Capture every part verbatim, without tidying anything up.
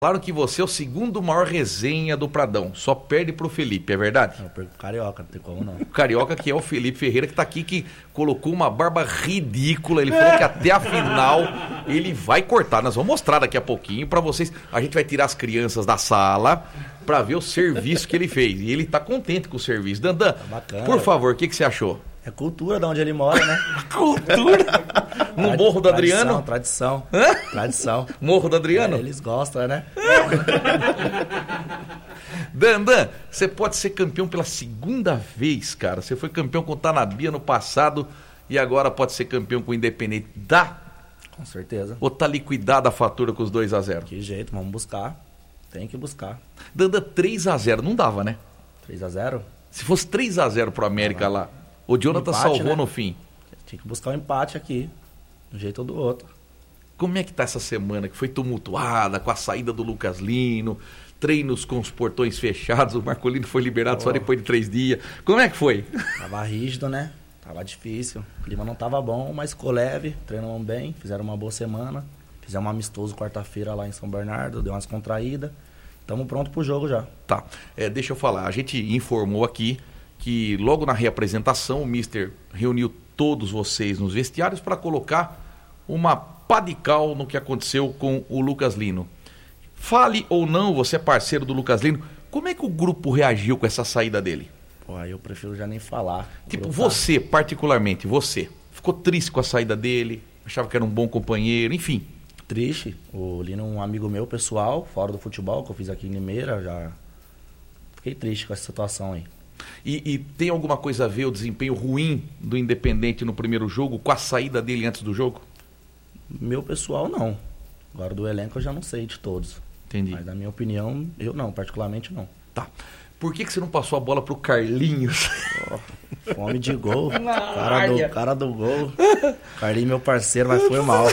Falaram que você é o segundo maior resenha do Pradão. Só perde pro Felipe, é verdade? Eu perco pro Carioca, não tem como não. O Carioca, que é o Felipe Ferreira, que tá aqui, que colocou uma barba ridícula. Ele falou que até a final ele vai cortar. Nós vamos mostrar daqui a pouquinho pra vocês. A gente vai tirar as crianças da sala pra ver o serviço que ele fez. E ele tá contente com o serviço. Dandan, Tá bacana. por favor, o que, que você achou? É cultura de onde ele mora, né? Cultura? No Morro do Adriano? Tradição, Hã? tradição. Morro do Adriano? É, eles gostam, né? Dandan, você pode ser campeão pela segunda vez, cara. Você foi campeão com o Tanabia no passado e agora pode ser campeão com o Independente. Dá? Com certeza. Ou tá liquidada a fatura com os dois a zero? Que jeito, vamos buscar. Tem que buscar. Dandan, três a zero, não dava, né? três a zero? Se fosse três a zero pro América lá, o Jonathan Empate, salvou né? no fim. Tinha que buscar um empate aqui. De um jeito ou do outro. Como é que tá essa semana que foi tumultuada com a saída do Lucas Lino, treinos com os portões fechados, o Marcolino foi liberado Oh. só depois de três dias. Como é que foi? Tava rígido, né? Tava difícil. O clima não tava bom, mas ficou leve. Treinamos bem, fizeram uma boa semana. Fizemos um amistoso quarta-feira lá em São Bernardo, deu umas contraídas. Estamos prontos pro jogo já. Tá, é, deixa eu falar, a gente informou aqui que logo na reapresentação o mister reuniu todos vocês nos vestiários para colocar uma pá de cal no que aconteceu com o Lucas Lino. Fale ou não, você é parceiro do Lucas Lino, como é que o grupo reagiu com essa saída dele? Pô, aí eu prefiro já nem falar. Tipo, Eu- você, particularmente, você, ficou triste com a saída dele, achava que era um bom companheiro, enfim. Triste. O Lino é um amigo meu, pessoal, fora do futebol, que eu fiz aqui em Limeira, já fiquei triste com essa situação aí. E, e tem alguma coisa a ver o desempenho ruim do Independente no primeiro jogo com a saída dele antes do jogo? Meu pessoal, não. Agora do elenco eu já não sei de todos. Entendi. Mas na minha opinião, eu não, particularmente não. Tá. Por que, que você não passou a bola pro Carlinhos? Oh, fome de gol. Na Cara área. do, cara do gol. Carlinhos, meu parceiro, mas foi mal.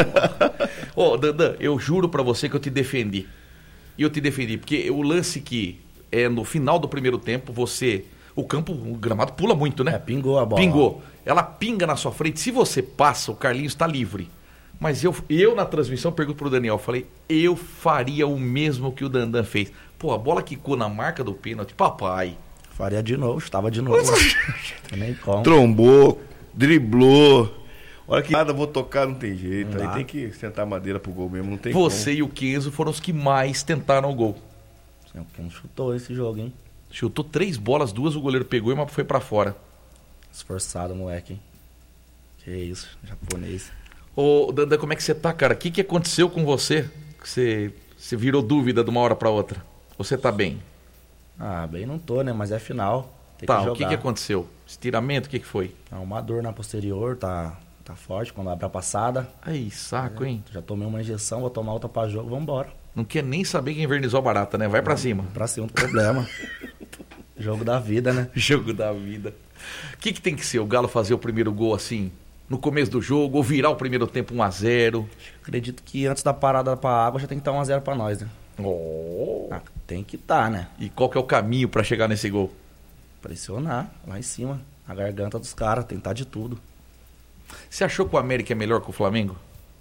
Ô, Dandan, eu juro pra você que eu te defendi. E eu te defendi, porque o lance que é no final do primeiro tempo, você... O campo, o gramado pula muito, né? É, pingou a bola. Pingou. Ela pinga na sua frente. Se você passa, o Carlinhos está livre. Mas eu, eu na transmissão pergunto pro Daniel, falei, eu faria o mesmo que o Dandan fez. Pô, a bola quicou na marca do pênalti, papai. Faria de novo, estava de novo. Nem como. Trombou, driblou. Olha que nada, vou tocar, não tem jeito. Não Aí dá. tem que sentar a madeira pro gol mesmo, não tem Você e o Kenzo foram os que mais tentaram o gol. Quem chutou esse jogo, hein? Chutou três bolas, duas o goleiro pegou e uma foi pra fora. Esforçado, moleque, hein? Que isso, japonês. Ô, Dandan, como é que você tá, cara? O que, que aconteceu com você? Que você, você virou dúvida de uma hora pra outra? Você tá bem? Ah, bem não tô, né? Mas é final. Tem Tá, que jogar. o que, que aconteceu? Estiramento, o que, que foi? Ah, uma dor na posterior, tá, tá forte quando abre a passada. Aí, saco, hein? Já tomei uma injeção, vou tomar outra pra jogo, vambora. Não quer nem saber quem invernizou a barata, né? Vai pra cima. Pra cima do problema. Jogo da vida, né? Jogo da vida. O que, que tem que ser? O Galo fazer o primeiro gol assim, no começo do jogo, ou virar o primeiro tempo um a zero? Acredito que antes da parada pra água já tem que estar um a zero pra nós, né? Oh. Ah, tem que estar, né? E qual que é o caminho pra chegar nesse gol? Pressionar lá em cima, a garganta dos caras, tentar de tudo. Você achou que o América é melhor que o Flamengo?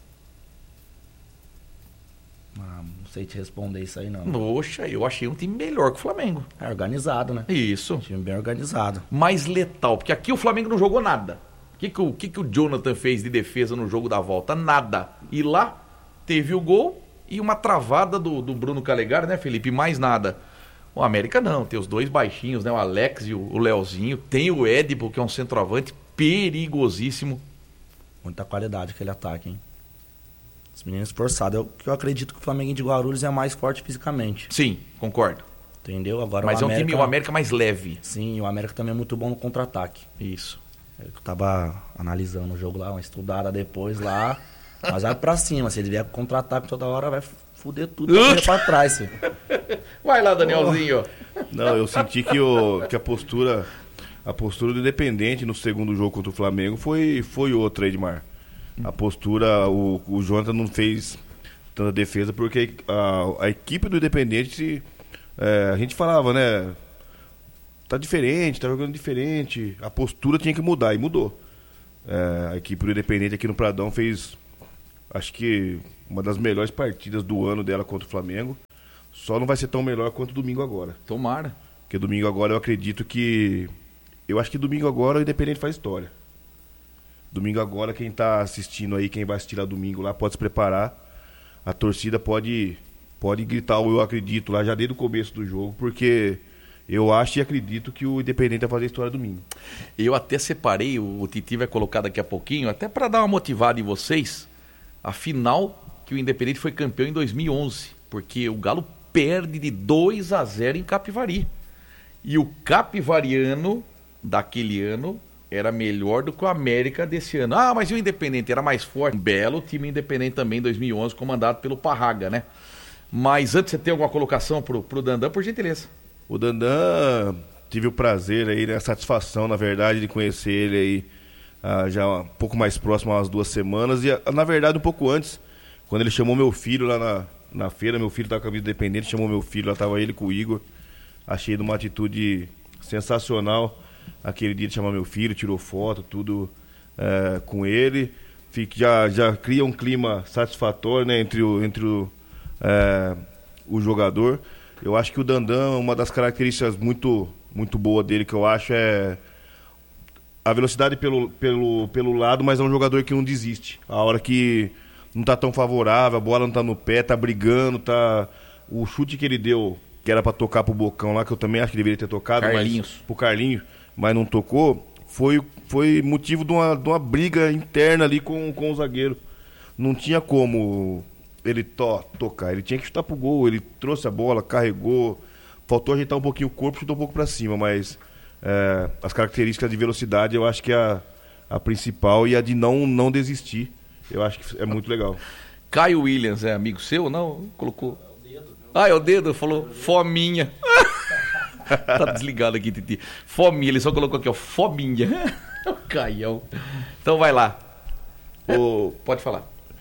Ah, não sei te responder isso aí, não. Poxa, eu achei um time melhor que o Flamengo. É organizado, né? Isso. Time bem organizado. Mais letal, porque aqui o Flamengo não jogou nada. O que, que, o, que, que o Jonathan fez de defesa no jogo da volta? Nada. E lá teve o gol e uma travada do, do Bruno Calegari, né, Felipe? Mais nada. O América não, tem os dois baixinhos, né? O Alex e o, o Leozinho. Tem o Edipo, que é um centroavante perigosíssimo. Muita qualidade aquele ataque, hein? Os meninos esforçados. Eu, que eu acredito que o Flamengo de Guarulhos é mais forte fisicamente. Sim, concordo. Entendeu? Agora Mas o é um América... time, o América mais leve. Sim, o América também é muito bom no contra-ataque. Isso. Eu tava analisando o jogo lá, uma estudada depois lá. Mas vai pra cima. Se ele vier com contra-ataque toda hora, vai fuder tudo pra correr pra trás, filho. Vai lá, Danielzinho. Não, eu senti que, o, que a postura a postura do Independente no segundo jogo contra o Flamengo foi, foi outra, Edmar. A postura, o, o Jonathan não fez tanta defesa porque a, a equipe do Independente, é, a gente falava, né? Tá diferente, tá jogando diferente. A postura tinha que mudar e mudou. É, a equipe do Independente aqui no Pradão fez, acho que uma das melhores partidas do ano dela contra o Flamengo. Só não vai ser tão melhor quanto domingo agora. Tomara. Porque domingo agora eu acredito que... Eu acho que domingo agora o Independente faz história. Domingo agora, quem tá assistindo aí, quem vai assistir lá domingo lá, pode se preparar. A torcida pode, pode gritar o eu acredito lá já desde o começo do jogo, porque eu acho e acredito que o Independente vai fazer história domingo. Eu até separei, o, o Titi vai colocar daqui a pouquinho, até para dar uma motivada em vocês, a final que o Independente foi campeão em dois mil e onze, porque o Galo perde de dois a zero em Capivari. E o capivariano daquele ano era melhor do que o América desse ano. Ah, mas e o Independente era mais forte. Um belo time Independente também em dois mil e onze, comandado pelo Parraga, né? Mas antes você tem alguma colocação pro, pro Dandan, por gentileza. O Dandan, tive o prazer aí, né, a satisfação, na verdade, de conhecer ele aí ah, já um pouco mais próximo, há umas duas semanas. E, na verdade, um pouco antes, quando ele chamou meu filho lá na, na feira, meu filho tava com a vida Independente, chamou meu filho, lá tava ele com o Igor. Achei de uma atitude sensacional. Aquele dia de chamar meu filho, tirou foto, tudo é, com ele. Fique, já, já cria um clima satisfatório, né, entre o, entre o, é, o jogador. Eu acho que o Dandan, uma das características muito, muito boa dele, que eu acho, é a velocidade pelo, pelo, pelo lado, mas é um jogador que não desiste. A hora que não tá tão favorável, a bola não tá no pé, tá brigando, tá... O chute que ele deu, que era pra tocar pro Bocão lá, que eu também acho que deveria ter tocado, Carlinhos. mas pro Carlinhos, mas não tocou, foi, foi motivo de uma, de uma briga interna ali com, com o zagueiro. Não tinha como ele to, tocar, ele tinha que chutar pro gol, ele trouxe a bola, carregou, faltou ajeitar um pouquinho o corpo, chutou um pouco pra cima, mas é, as características de velocidade eu acho que é a, a principal, e a de não, não desistir, eu acho que é muito legal. Caio Williams é amigo seu, não? Colocou... Ah, é o dedo, falou fominha. Tá desligado aqui, Titi. Fominha, ele só colocou aqui, ó, fominha. O Caião. Então vai lá. O... Pode falar.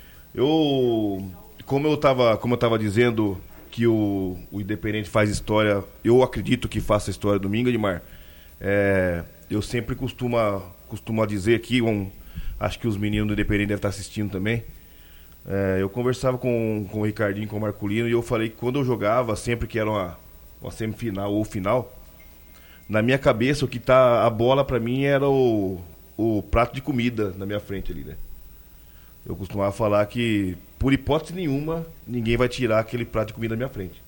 Eu, como eu tava, como eu tava dizendo que o, o Independente faz história, eu acredito que faça história domingo, Edmar. É, eu sempre costumo, costumo dizer aqui, um, acho que os meninos do Independente devem estar assistindo também. É, eu conversava com, com o Ricardinho, com o Marculino, e eu falei que quando eu jogava, sempre que era uma, uma semifinal ou final, na minha cabeça o que tá a bola pra mim era o, o prato de comida na minha frente ali, né? Eu costumava falar que, por hipótese nenhuma, ninguém vai tirar aquele prato de comida da minha frente.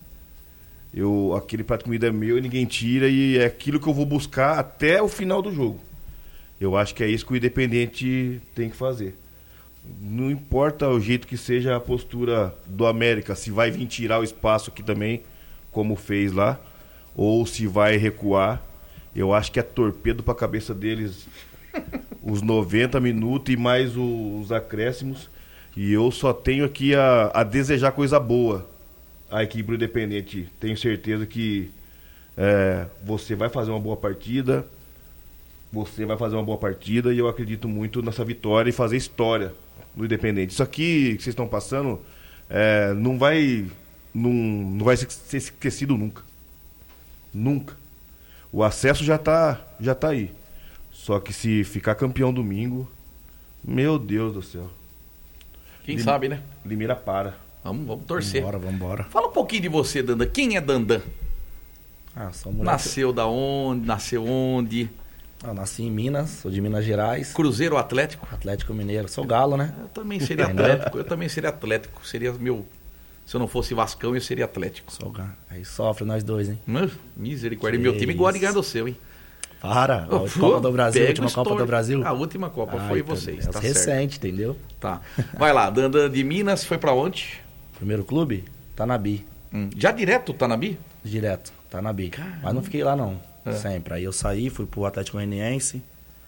Eu, aquele prato de comida é meu e ninguém tira, e é aquilo que eu vou buscar até o final do jogo. Eu acho que é isso que o Independente tem que fazer. Não importa o jeito que seja a postura do América, se vai vir tirar o espaço aqui também, como fez lá, ou se vai recuar. Eu acho que é torpedo para a cabeça deles os noventa minutos e mais os acréscimos. E eu só tenho aqui a, a desejar coisa boa à equipe do Independente. Tenho certeza que é, você vai fazer uma boa partida, você vai fazer uma boa partida, e eu acredito muito nessa vitória e fazer história do Independente. Isso aqui que vocês estão passando é, não vai não, não vai ser esquecido nunca. Nunca. O acesso já tá, já tá aí. Só que se ficar campeão domingo, meu Deus do céu. Quem Lim, sabe, né? Limeira para. Vamos, vamos torcer. Vambora, vambora. Fala um pouquinho de você, Dandan. Quem é Dandan? Ah, sou moleque. Nasceu da onde? Nasceu onde? Ah, nasci em Minas, sou de Minas Gerais. Cruzeiro ou Atlético? Atlético Mineiro, sou galo, né? Eu também seria Atlético. Eu também seria Atlético. Seria meu... Se eu não fosse Vascão, eu seria Atlético. Sou galo. Aí sofre nós dois, hein? Mas, misericórdia. Que Meu time gosta de isso. ganhar do seu, hein? Para, a Oh, Copa do Brasil, a pega o última Copa histórico. do Brasil. A última Copa Ah, foi então, vocês, é tá certo. recente, entendeu? Tá. Vai lá, Dandan de Minas, foi pra onde? Primeiro clube, Tanabi, Hum. Já direto, Tanabi? direto, Tanabi. Caramba. Mas não fiquei lá não, É. sempre. Aí eu saí, fui pro Atlético Goianiense,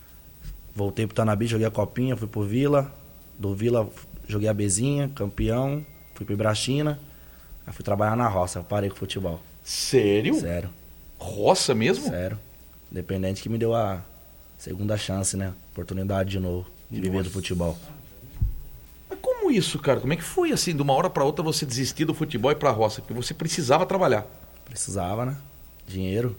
voltei pro Tanabi, joguei a Copinha, fui pro Vila, do Vila joguei a Bezinha, campeão, fui pro Ibrachina, aí fui trabalhar na roça, parei com o futebol. Sério? Sério, Roça mesmo? sério. Independente que me deu a segunda chance, né? Oportunidade de novo de viver Nossa. do futebol. Mas como isso, cara? Como é que foi assim, de uma hora pra outra você desistir do futebol e ir pra roça? Porque você precisava trabalhar. Precisava, né? Dinheiro.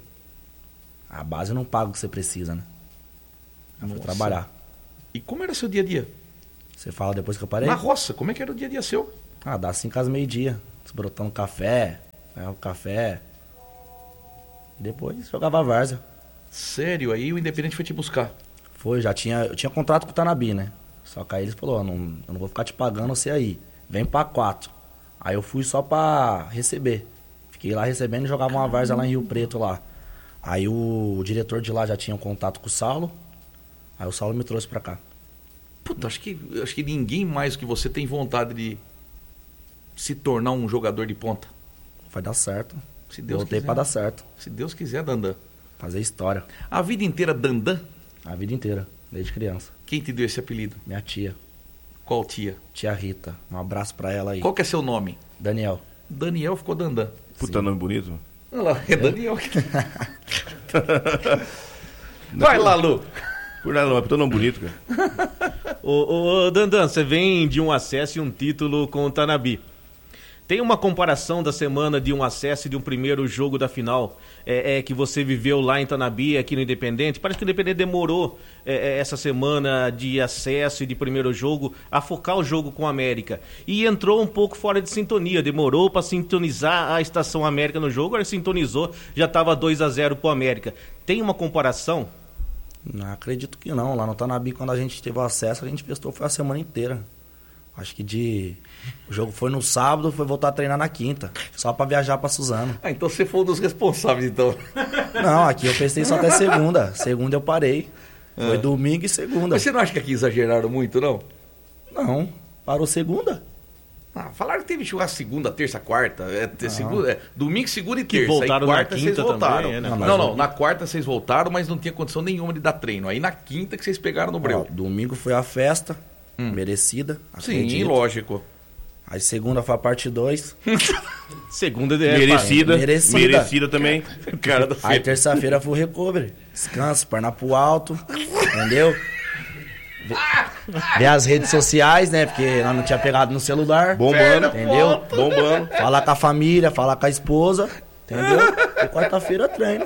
A base não paga o que você precisa, né? Eu fui Nossa. trabalhar. E como era seu dia a dia? Você fala depois que eu parei? Na roça, como é que era o dia a dia seu? Ah, dá cinco às meio-dia. Desbrotando café, pegava café. Depois jogava a várzea. Sério? Aí o Independente foi te buscar. Foi, já tinha... Eu tinha contrato com o Tanabi, né? Só que aí eles falaram, não, eu não vou ficar te pagando você aí. Vem pra quatro. Aí eu fui só pra receber. Fiquei lá recebendo e jogava uma várzea lá em Rio Preto lá. Aí o, o diretor de lá já tinha um contato com o Saulo. Aí o Saulo me trouxe pra cá. Puta, acho que, acho que ninguém mais que você tem vontade de se tornar um jogador de ponta. Vai dar certo. Se Deus Voltei quiser. pra dar certo. Se Deus quiser, Dandan. Fazer história. A vida inteira, Dandan? A vida inteira, desde criança. Quem te deu esse apelido? Minha tia. Qual tia? Tia Rita. Um abraço pra ela aí. Qual que é seu nome? Daniel. Daniel ficou Dandan. Puta, Sim. nome bonito. Olha lá, é Daniel. Vai lá, Lu. Por nada não, é puta nome bonito, cara. Ô, ô, Dandan, você vem de um acesso e um título com o Tanabi. Tem uma comparação da semana de um acesso e de um primeiro jogo da final é, é, que você viveu lá em Tanabi, aqui no Independente? Parece que o Independente demorou é, é, essa semana de acesso e de primeiro jogo a focar o jogo com a América. E entrou um pouco fora de sintonia, demorou para sintonizar a Estação América no jogo, aí sintonizou, já estava dois a zero pro América. Tem uma comparação? Não acredito que não. Lá no Tanabi, quando a gente teve o acesso, a gente festou foi a semana inteira. Acho que de... O jogo foi no sábado, foi voltar a treinar na quinta. Só pra viajar pra Suzano. Ah, então você foi um dos responsáveis, então. Não, aqui eu festei só até segunda. Segunda eu parei. Foi domingo e segunda. Mas você não acha que aqui exageraram muito, não? Não, parou segunda. Ah, falaram que teve churrasco segunda, terça, quarta. É, ter segunda, é, domingo, segunda e terça. voltaram aí na quarta quinta vocês voltaram. também, né? Não, Não, não, mas não, na quarta vocês voltaram, mas não tinha condição nenhuma de dar treino. Aí na quinta que vocês pegaram no breu. Ó, domingo foi a festa, merecida, Sim, acredito. lógico. Aí segunda foi a parte dois. Segunda é, Merecida, merecida. merecida. também. Cara da Aí terça-feira foi o recovery. Descanso, perna pro alto, entendeu? Ver, ver as redes sociais, né? Porque nós não tinha pegado no celular. Bombando, Entendeu? bombando. Falar com a família, falar com a esposa, entendeu? E quarta-feira treino.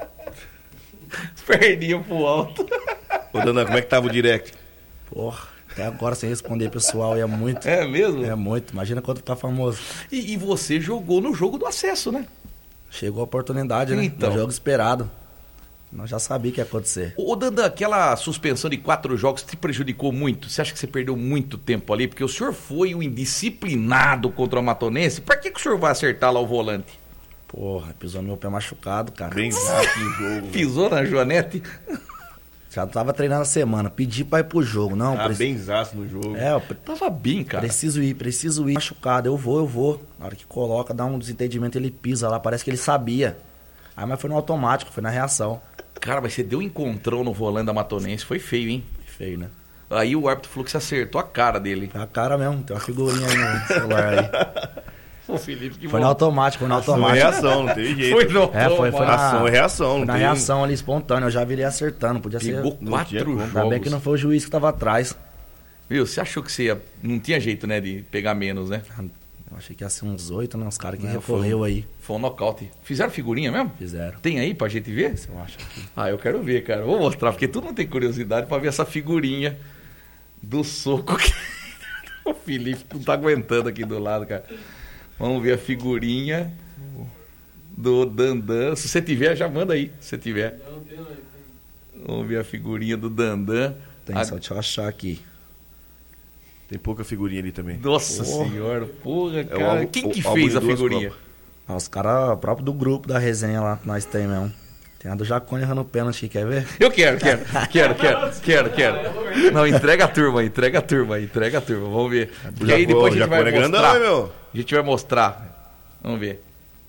Perninha pro alto. Ô, Dandan, como é que tava o direct? Porra, até agora sem responder, pessoal, é muito. É mesmo? É muito. Imagina quando ficar famoso. E, e você jogou no jogo do acesso, né? Chegou a oportunidade, né? Então. No jogo esperado. Nós já sabíamos que ia acontecer. Ô, Dandan, aquela suspensão de quatro jogos te prejudicou muito? Você acha que você perdeu muito tempo ali? Porque o senhor foi um indisciplinado contra o Amatonense. Pra que, que o senhor vai acertar lá o volante? Porra, pisou meu pé machucado, cara. Bem rápido o jogo. Pisou na Joanete? Já tava treinando a semana. Pedi pra ir pro jogo. Não, Ah, preci- bem zaço no jogo. É, eu pre- Tava bem, cara. preciso ir, preciso ir. Machucado, eu vou, eu vou. Na hora que coloca, dá um desentendimento, ele pisa lá. Parece que ele sabia. Aí, mas foi no automático, foi na reação. Cara, mas você deu um encontrão no volante da Amatonense. Foi feio, hein? Feio, né? Aí o árbitro falou que você acertou a cara dele. Foi a cara mesmo. Tem uma figurinha aí no celular aí. Ô, Felipe, que Foi no automático, foi no Ação e automático. reação, não teve jeito. Foi no É, foi, foi na, Ação e reação, foi não na tem- reação ali, espontânea. Eu já virei acertando, podia ser... Pegou Não quatro tinha como. jogos. Ainda bem que não foi o juiz que tava atrás. Viu, você achou que você ia... Não tinha jeito, né, de pegar menos, né? Eu achei que ia ser uns oito, né? Os caras que Não, recorreu aí. Foi um nocaute. Fizeram figurinha mesmo? Fizeram. Tem aí pra gente ver? Eu acho que... Ah, eu quero ver, cara. Vou mostrar, porque todo mundo tem curiosidade pra ver essa figurinha do soco que o Felipe não tá aguentando aqui do lado, cara. Vamos ver a figurinha do Dandan. Se você tiver, já manda aí, se você tiver. Vamos ver a figurinha do Dandan. Tem, A- só deixa eu achar aqui. Tem pouca figurinha ali também. Nossa Porra. senhora, porra, o cara. álbum- Quem o que álbum fez de a duas figurinha? copas. Ah, os caras próprio do grupo da resenha lá que nós tem mesmo. Tem a do Jacone errando pênalti, quer ver? Eu quero, quero, quero, quero, quero, quero. Não, entrega a turma, entrega a turma, entrega a turma, vamos ver. Porque aí depois a gente vai é grandão, mostrar. hein, meu? A gente vai mostrar. Vamos ver.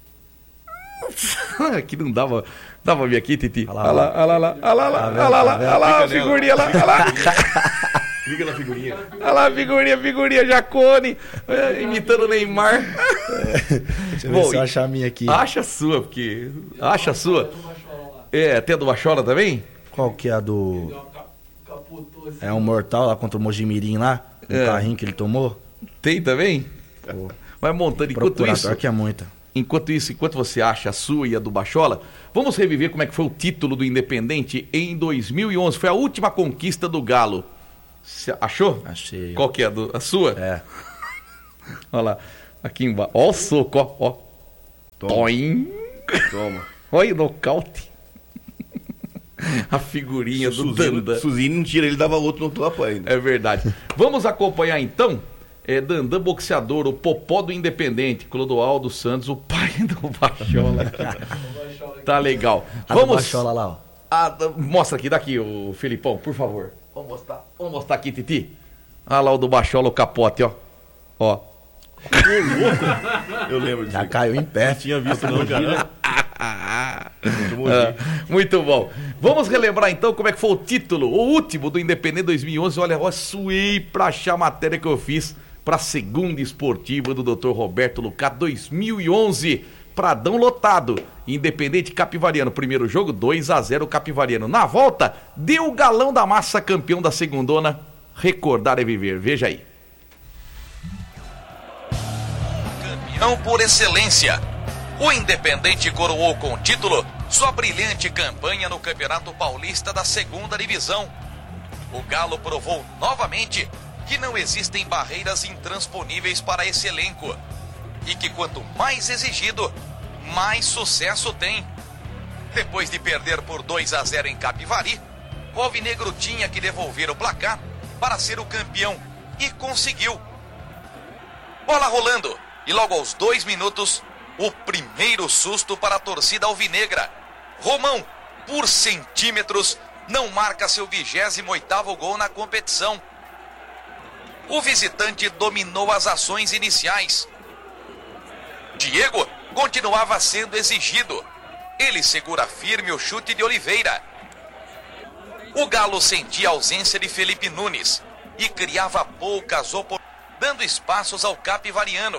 Aqui não dava. Dá pra ver aqui, Titi? Olha Olha lá, lá, olha lá, olha lá, olha lá, Tá vendo? olha lá, Tá vendo? olha lá, a Fica nela. figurinha lá, olha lá. Liga na figurinha. Olha lá, a figurinha, figurinha, Jacone, é, imitando o Neymar. Deixa eu Bom, ver se eu e- achar a minha aqui. Acha a sua, porque. Acha a sua. É, tem a do Bachola também? Qual que é a do... É um mortal lá contra o Mojimirim lá? Um É. carrinho que ele tomou? Tem também? Pô, Vai montando. Enquanto procurar, isso, pior que é muita. enquanto isso, enquanto você acha a sua e a do Bachola, vamos reviver como é que foi o título do Independente em dois mil e onze. Foi a última conquista do Galo. Cê achou? Achei. Qual que é a, do, a sua? É. Olha lá. Aqui embaixo. Ó o soco, ó. ó. Toma. Toim. Toma. Olha o nocaute. A figurinha do Dandan. Suzini não tira, ele dava outro no topo ainda. É verdade. Vamos acompanhar então. É, Dandan boxeador, o Popó do Independente, Clodoaldo Santos, o pai do Bachola. Tá legal. A Vamos. Bachola lá, ó. Ah, mostra aqui, daqui, o Felipão, por favor. Vamos mostrar. Vamos mostrar aqui, Titi. Olha lá o do Bachola, o capote, ó. Ó. Eu lembro disso. Já caiu em pé. Não tinha visto não, cara. Ah, muito bom. Vamos relembrar então como é que foi o título, o último do Independente dois mil e onze. Olha, eu suei pra achar a matéria que eu fiz pra segunda esportiva do doutor Roberto Lucato dois mil e onze. Pradão lotado. Independente Capivariano. Primeiro jogo, dois a zero Capivariano. Na volta, deu o galão da massa, campeão da segundona. Recordar é viver. Veja aí. Campeão por excelência. O Independente coroou com o título sua brilhante campanha no Campeonato Paulista da Segunda Divisão. O Galo provou novamente que não existem barreiras intransponíveis para esse elenco e que quanto mais exigido, mais sucesso tem. Depois de perder por dois a zero em Capivari, o Alvinegro tinha que devolver o placar para ser o campeão e conseguiu. Bola rolando e logo aos dois minutos, o primeiro susto para a torcida alvinegra. Romão, por centímetros, não marca seu vigésimo oitavo gol na competição. O visitante dominou as ações iniciais. Diego continuava sendo exigido. Ele segura firme o chute de Oliveira. O Galo sentia a ausência de Felipe Nunes e criava poucas oportunidades, dando espaços ao Capivariano.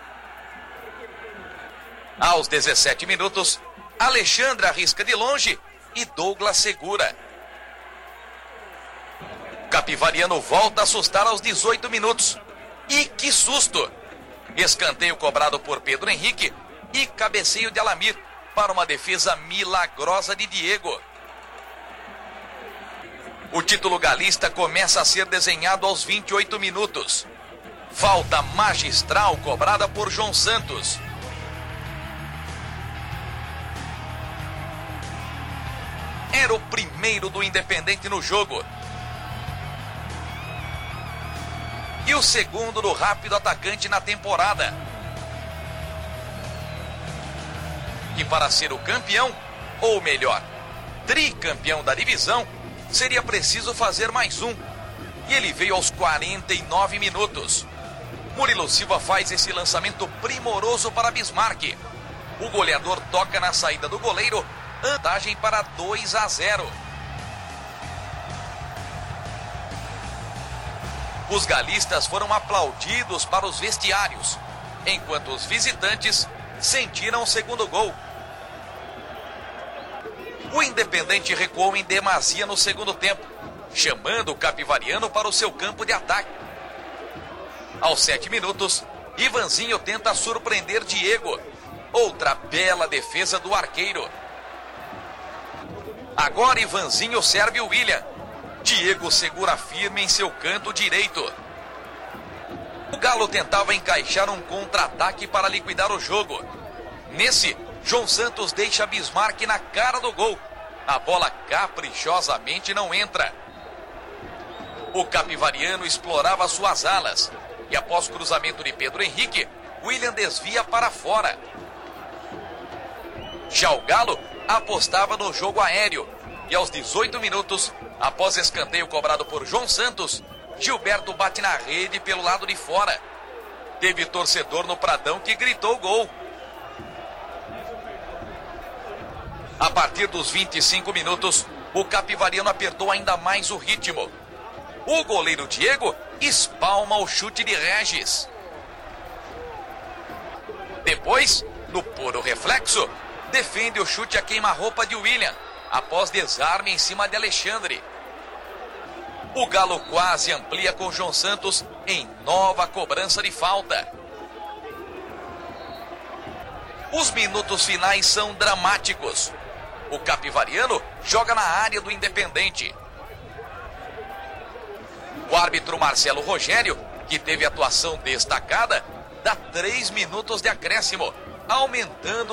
Aos dezessete minutos, Alexandre arrisca de longe e Douglas segura. Capivariano volta a assustar aos dezoito minutos. E que susto! Escanteio cobrado por Pedro Henrique e cabeceio de Alamir para uma defesa milagrosa de Diego. O título galista começa a ser desenhado aos vinte e oito minutos. Falta magistral cobrada por João Santos. Era o primeiro do Independente no jogo. E o segundo do rápido atacante na temporada. E para ser o campeão, ou melhor, tricampeão da divisão, seria preciso fazer mais um. E ele veio aos quarenta e nove minutos. Murilo Silva faz esse lançamento primoroso para Bismarck. O goleador toca na saída do goleiro, vantagem para dois a zero. Os galistas foram aplaudidos para os vestiários, enquanto os visitantes sentiram o segundo gol. O Independente recuou em demasia no segundo tempo, chamando o Capivariano para o seu campo de ataque. Aos sete minutos, Ivanzinho tenta surpreender Diego. Outra bela defesa do arqueiro. Agora Ivanzinho serve o William. Diego segura firme em seu canto direito. O Galo tentava encaixar um contra-ataque para liquidar o jogo. Nesse, João Santos deixa Bismarck na cara do gol. A bola caprichosamente não entra. O Capivariano explorava suas alas. E após cruzamento de Pedro Henrique, William desvia para fora. Já o Galo apostava no jogo aéreo. E aos dezoito minutos, após escanteio cobrado por João Santos, Gilberto bate na rede pelo lado de fora. Teve torcedor no Pradão que gritou gol. A partir dos vinte e cinco minutos, o Capivariano apertou ainda mais o ritmo. O goleiro Diego espalma o chute de Regis. Depois, no puro reflexo, defende o chute a queima-roupa de William, após desarme em cima de Alexandre. O Galo quase amplia com João Santos em nova cobrança de falta. Os minutos finais são dramáticos. O Capivariano joga na área do Independente. O árbitro Marcelo Rogério, que teve atuação destacada, dá três minutos de acréscimo, aumentando